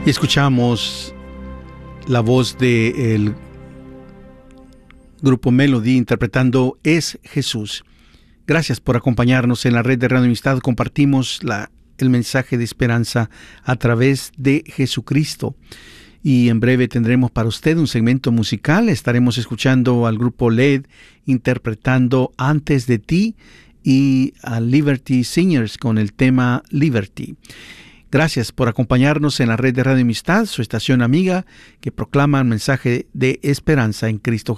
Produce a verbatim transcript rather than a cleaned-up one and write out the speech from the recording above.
Y escuchamos la voz del grupo Melody interpretando Es Jesús. Gracias por acompañarnos en la red de Radio Amistad. Compartimos la, el mensaje de esperanza a través de Jesucristo. Y en breve tendremos para usted un segmento musical. Estaremos escuchando al grupo L E D interpretando Antes de ti y a Liberty Singers con el tema Liberty. Gracias por acompañarnos en la red de Radio Amistad, su estación amiga que proclama el mensaje de esperanza en Cristo